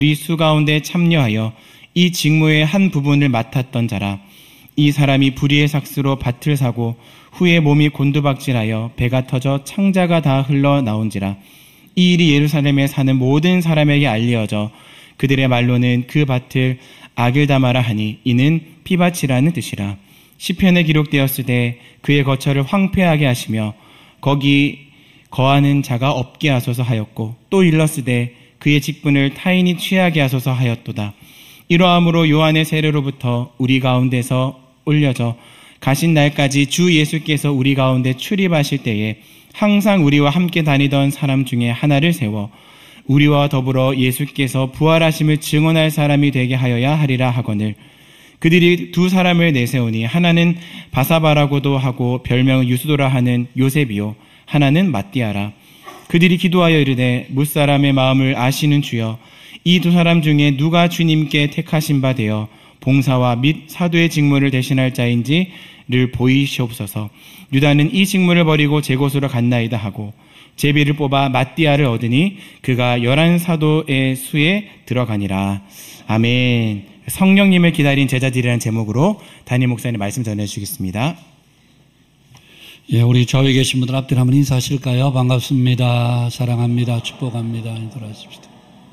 우리 수 가운데 참여하여 이 직무의 한 부분을 맡았던 자라. 이 사람이 불의의 삭스로 밭을 사고 후에 몸이 곤두박질하여 배가 터져 창자가 다 흘러나온지라. 이 일이 예루살렘에 사는 모든 사람에게 알려져 그들의 말로는 그 밭을 아길다마라 하니 이는 피밭이라는 뜻이라. 시편에 기록되었으되 그의 거처를 황폐하게 하시며 거기 거하는 자가 없게 하소서 하였고, 또 일렀으되 그의 직분을 타인이 취하게 하소서 하였도다. 이러함으로 요한의 세례로부터 우리 가운데서 올려져 가신 날까지 주 예수께서 우리 가운데 출입하실 때에 항상 우리와 함께 다니던 사람 중에 하나를 세워 우리와 더불어 예수께서 부활하심을 증언할 사람이 되게 하여야 하리라 하거늘, 그들이 두 사람을 내세우니 하나는 바사바라고도 하고 별명은 유수도라 하는 요셉이요 하나는 matti아라. 그들이 기도하여 이르되 무사람의 마음을 아시는 주여, 이 두 사람 중에 누가 주님께 택하신 바 되어 봉사와 및 사도의 직무를 대신할 자인지를 보이시옵소서. 유다는 이 직무를 버리고 제 곳으로 갔나이다 하고 제비를 뽑아 matti아를 얻으니 그가 11사도의 수에 들어가니라. 아멘. 성령님을 기다린 제자들이라는 제목으로 담임 목사님 말씀 전해주시겠습니다. 예, 우리 좌우에 계신 분들 앞뒤로 한번 인사하실까요? 반갑습니다. 사랑합니다. 축복합니다. 인사하십시다.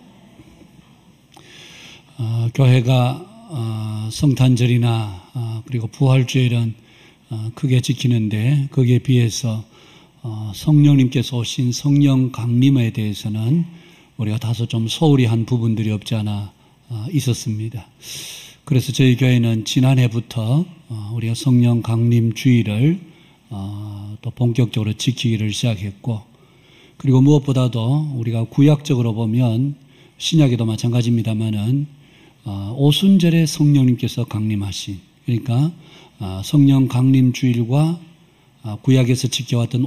교회가 성탄절이나 그리고 부활주일은 크게 지키는데 거기에 비해서 성령님께서 오신 성령 강림에 대해서는 우리가 다소 좀 소홀히 한 부분들이 없지 않아 있었습니다. 그래서 저희 교회는 지난해부터 우리가 성령 강림 주일을 또 본격적으로 지키기를 시작했고, 그리고 무엇보다도 우리가 구약적으로 보면 신약에도 마찬가지입니다만은 오순절에 성령님께서 강림하신, 그러니까 성령 강림 주일과 구약에서 지켜왔던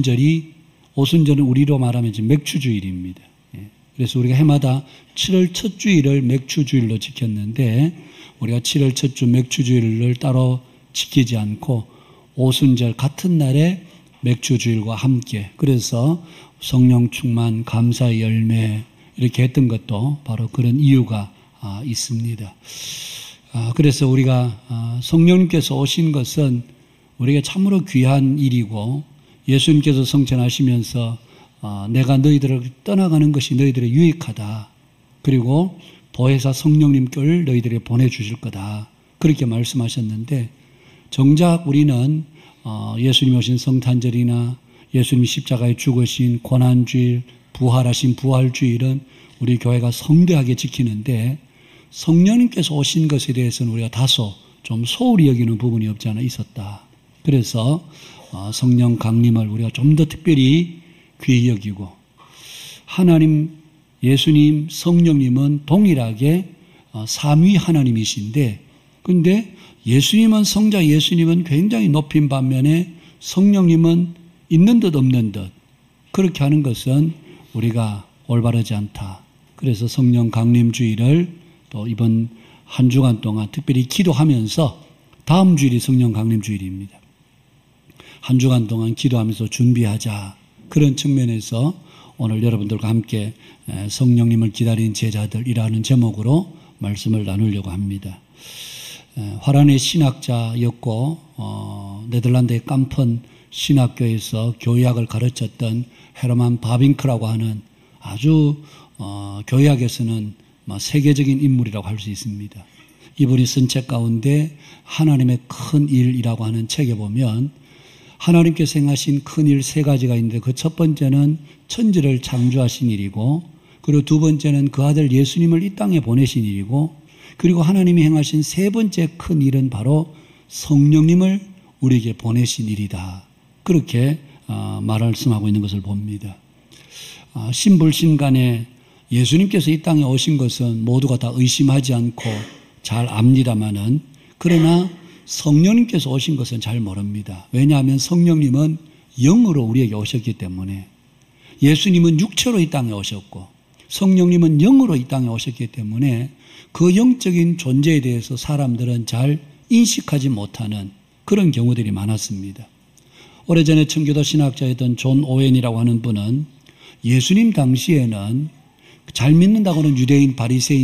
오순절은 우리로 말하면 지금 맥추주일입니다. 그래서 우리가 해마다 7월 첫 주일을 맥추주일로 지켰는데 우리가 7월 첫 주 맥추주일을 따로 지키지 않고 오순절 같은 날에 맥추주일과 함께, 그래서 성령 충만 감사의 열매 이렇게 했던 것도 바로 그런 이유가 있습니다. 그래서 우리가 성령님께서 오신 것은 우리가 참으로 귀한 일이고, 예수님께서 성천하시면서 내가 너희들을 떠나가는 것이 너희들의 유익하다. 그리고 보혜사 성령님을 너희들에게 보내주실 거다. 그렇게 말씀하셨는데, 정작 우리는 예수님 오신 성탄절이나 예수님이 십자가에 죽으신 고난주일, 부활하신 부활주일은 우리 교회가 성대하게 지키는데 성령님께서 오신 것에 대해서는 우리가 다소 좀 소홀히 여기는 부분이 없지 않아 있었다. 그래서 성령 강림을 우리가 좀 더 특별히 귀히 여기고, 하나님, 예수님, 성령님은 동일하게 삼위 하나님이신데, 근데 예수님은, 성자 예수님은 굉장히 높인 반면에 성령님은 있는 듯 없는 듯 그렇게 하는 것은 우리가 올바르지 않다. 그래서 성령 강림 주일을 또 이번 한 주간 동안 특별히 기도하면서, 다음 주일이 성령 강림 주일입니다. 한 주간 동안 기도하면서 준비하자. 그런 측면에서 오늘 여러분들과 함께 성령님을 기다린 제자들이라는 제목으로 말씀을 나누려고 합니다. 화란의 신학자였고 네덜란드의 깜펀 신학교에서 교의학을 가르쳤던 헤르만 바빙크라고 하는 아주 교의학에서는 세계적인 인물이라고 할 수 있습니다. 이분이 쓴 책 가운데 하나님의 큰 일이라고 하는 책에 보면 하나님께서 행하신 큰 일 세 가지가 있는데, 그 첫 번째는 천지를 창조하신 일이고, 그리고 두 번째는 그 아들 예수님을 이 땅에 보내신 일이고, 그리고 하나님이 행하신 세 번째 큰 일은 바로 성령님을 우리에게 보내신 일이다. 그렇게 말씀하고 있는 것을 봅니다. 신불신 간에 예수님께서 이 땅에 오신 것은 모두가 다 의심하지 않고 잘 압니다마는, 그러나 성령님께서 오신 것은 잘 모릅니다. 왜냐하면 성령님은 영으로 우리에게 오셨기 때문에, 예수님은 육체로 이 땅에 오셨고 성령님은 영으로 이 땅에 오셨기 때문에 그 영적인 존재에 대해서 사람들은 잘 인식하지 못하는 그런 경우들이 많았습니다. 오래전에 청교도 신학자였던 존 오웬이라고 하는 분은 예수님 당시에는 잘 믿는다고는 유대인 바리새인